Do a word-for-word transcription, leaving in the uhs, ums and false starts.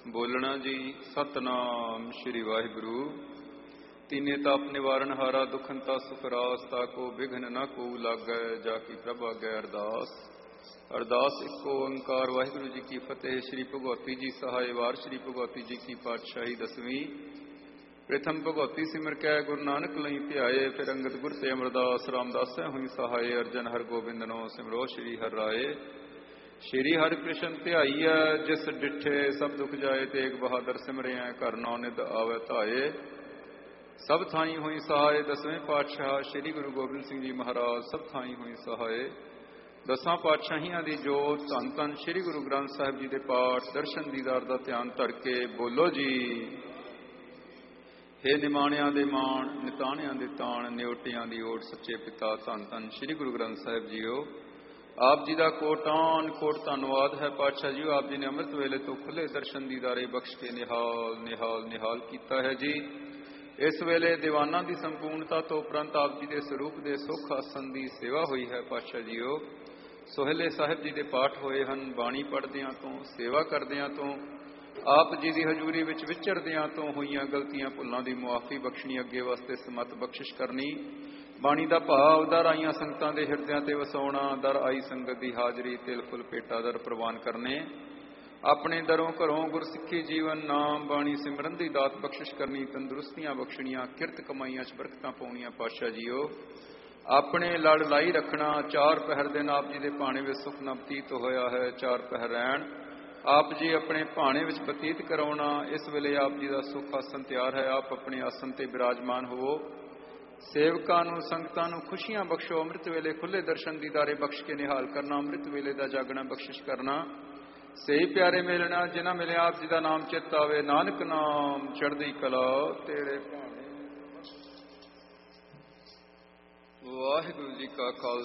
ਬੋਲਣਾ ਜੀ। ਸਤਨਾਮ ਸ਼੍ਰੀ ਵਾਹਿਗੁਰੂ। ਤੀਨੇ ਤਾਪ ਨਿਵਾਰਨ ਹਾਰਾ, ਦੁਖੰਤਾ ਸੁਖ ਰਾਸ, ਤਾਕੋ ਵਿਘਨ ਨਾ ਕੋ ਲਾਗੈ, ਜਾ ਕੀ ਪ੍ਰਭ ਆਗੈ ਅਰਦਾਸ। ਅਰਦਾਸ ਇੱਕੋ ਓੰਕਾਰ ਵਾਹਿਗੁਰੂ ਜੀ ਕੀ ਫਤਿਹ। ਸ਼੍ਰੀ ਭਗਵਤੀ ਜੀ ਸਹਾਇ ਵਾਰ, ਸ਼੍ਰੀ ਭਗਵਤੀ ਜੀ ਕੀ ਪਾਤਸ਼ਾਹੀ ਦਸਵੀਂ। ਪ੍ਰਥਮ ਭਗਵਤੀ ਸਿਮਰ ਕੈ ਗੁਰੂ ਨਾਨਕ ਲਈ ਧਿਆਏ, ਫਿਰ ਅੰਗਦ ਗੁਰ ਤੇ ਅਮਰਦਾਸ, ਰਾਮਦਾਸੈ ਹੋਈ ਸਹਾਏ। ਅਰਜਨ ਹਰ ਗੋਬਿੰਦਨੋ ਸਿਮਰੋ ਸ਼੍ਰੀ ਹਰਿ ਰਾਏ। ਸ਼੍ਰੀ ਹਰਿ ਕ੍ਰਿਸ਼ਨ ਧਿਆਈਐ, ਜਿਸ ਡਿਠੇ ਸਭ ਦੁਖ ਜਾਏ। ਤੇਗ ਬਹਾਦਰ ਸਿਮਰਿਐ, ਘਰ ਨੌ ਨਿਧ ਆਵੈ ਧਾਏ। ਸਭ ਥਾਈ ਹੋਈ ਸਹਾਏ, ਦਸਵੇਂ ਪਾਤਸ਼ਾਹ ਸ਼੍ਰੀ ਗੁਰੂ ਗੋਬਿੰਦ ਸਿੰਘ ਜੀ ਮਹਾਰਾਜ। ਸਭ ਥਾਈ ਹੋਈ ਸਹਾਏ। ਦਸਾਂ ਪਾਤਸ਼ਾਹੀਆਂ ਦੀ ਜੋਤ, ਧੰਨ ਧੰਨ ਸ਼੍ਰੀ ਗੁਰੂ ਗ੍ਰੰਥ ਸਾਹਿਬ ਜੀ ਦੇ ਪਾਠ, ਦਰਸ਼ਨ ਦੀਦਾਰ ਦਾ ਧਿਆਨ ਧਰ ਕੇ ਬੋਲੋ ਜੀ। ਹੇ ਨਿਮਾਣਿਆਂ ਦੇ ਮਾਣ, ਨਿਤਾਣਿਆਂ ਦੇ ਤਾਣ, ਨਿਉਟਿਆਂ ਦੀ ਓਟ, ਸੱਚੇ ਪਿਤਾ ਧੰਨ ਧੰਨ ਸ਼੍ਰੀ ਗੁਰੂ ਗ੍ਰੰਥ ਸਾਹਿਬ ਜੀਓ। ਆਪ ਜੀ ਦਾ ਕੋਟਾਨ ਕੋਟ ਧੰਨਵਾਦ ਹੈ ਪਾਤਸ਼ਾਹ ਜੀ। ਆਪ ਜੀ ਨੇ ਅੰਮ੍ਰਿਤ ਵੇਲੇ ਤੋਂ ਖੁੱਲੇ ਦਰਸ਼ਨ ਦੀਦਾਰੇ ਬਖਸ਼ ਕੇ ਨਿਹਾਲ ਨਿਹਾਲ ਨਿਹਾਲ ਕੀਤਾ ਹੈ ਜੀ। ਇਸ ਵੇਲੇ ਦੀਵਾਨਾਂ ਦੀ ਸੰਪੂਰਨਤਾ ਤੋਂ ਉਪਰੰਤ ਆਪ ਜੀ ਦੇ ਸਰੂਪ ਦੇ ਸੁੱਖ ਆਸਨ ਦੀ ਸੇਵਾ ਹੋਈ ਹੈ ਪਾਤਸ਼ਾਹ ਜੀਓ। ਸੋਹਿਲੇ ਸਾਹਿਬ ਜੀ ਦੇ ਪਾਠ ਹੋਏ ਹਨ। ਬਾਣੀ ਪੜ੍ਹਦਿਆਂ ਤੋਂ, ਸੇਵਾ ਕਰਦਿਆਂ ਤੋਂ, ਆਪ ਜੀ ਦੀ ਹਜ਼ੂਰੀ ਵਿੱਚ ਵਿਚਰਦਿਆਂ ਤੋਂ ਹੋਈਆਂ ਗਲਤੀਆਂ ਭੁੱਲਾਂ ਦੀ ਮੁਆਫੀ ਬਖਸ਼ਣੀ, ਅੱਗੇ ਵਾਸਤੇ ਸਮਤ ਬਖਸ਼ਿਸ਼ ਕਰਨੀ। ਬਾਣੀ ਦਾ ਭਾਵ ਦਰ ਆਈਆਂ ਸੰਗਤਾਂ ਦੇ ਹਿਰਦਿਆਂ ਤੇ ਵਸਾਉਣਾ, ਦਰ ਆਈ ਸੰਗਤ ਦੀ ਹਾਜ਼ਰੀ, ਤਿਲ ਫੁੱਲ ਭੇਟਾ ਦਰ ਪ੍ਰਵਾਨ ਕਰਨੇ। ਆਪਣੇ ਦਰੋਂ ਘਰੋਂ ਗੁਰਸਿੱਖੀ ਜੀਵਨ ਨਾਮ ਬਾਣੀ ਸਿਮਰਨ ਦੀ ਦਾਤ ਬਖਸ਼ਿਸ਼ ਕਰਨੀ, ਤੰਦਰੁਸਤੀਆਂ ਬਖਸ਼ਣੀਆਂ, ਕਿਰਤ ਕਮਾਈਆਂ ਚ ਬਰਕਤਾਂ ਪਾਉਣੀਆਂ ਪਾਤਸ਼ਾਹ ਜੀਓ। ਆਪਣੇ ਲੜ ਲਾਈ ਰੱਖਣਾ। ਚਾਰ ਪਹਿਰ ਦਿਨ ਆਪ ਜੀ ਦੇ ਭਾਣੇ ਵਿੱਚ ਸੁਖ ਨਾ ਬਤੀਤ ਹੋਇਆ ਹੈ। ਚਾਰ ਪਹਿਰ ਰਹਿਣ ਆਪ ਜੀ ਆਪਣੇ ਭਾਣੇ ਵਿੱਚ ਬਤੀਤ ਕਰਾਉਣਾ। ਇਸ ਵੇਲੇ ਆਪ ਜੀ ਦਾ ਸੁਖ ਆਸਨ ਤਿਆਰ ਹੈ। ਆਪ ਆਪਣੇ ਆਸਨ ਤੇ ਬਿਰਾਜਮਾਨ ਹੋਵੋ। ਸੇਵਕਾਂ ਨੂੰ, ਸੰਗਤਾਂ ਨੂੰ ਖੁਸ਼ੀਆਂ ਬਖਸ਼ੋ। ਅੰਮ੍ਰਿਤ ਵੇਲੇ ਖੁੱਲੇ ਦਰਸ਼ਨ ਦੀਦਾਰੇ ਬਖਸ਼ ਕੇ ਨਿਹਾਲ ਕਰਨਾ। ਅੰਮ੍ਰਿਤ ਵੇਲੇ ਦਾ ਜਾਗਣਾ ਬਖਸ਼ਿਸ਼ ਕਰਨਾ। ਸਹੀ ਪਿਆਰੇ ਮਿਲਣਾ ਜਿਨ੍ਹਾਂ ਮਿਲਿਆ ਆਪ ਜੀ ਦਾ ਨਾਮ ਚਿੱਤ ਆਵੇ। ਨਾਨਕ ਨਾਮ ਚੜ੍ਹਦੀ ਕਲਾ ਤੇਰੇ ਭਾਣੇ। ਵਾਹਿਗੁਰੂ ਜੀ ਕਾ ਖਾਲਸਾ।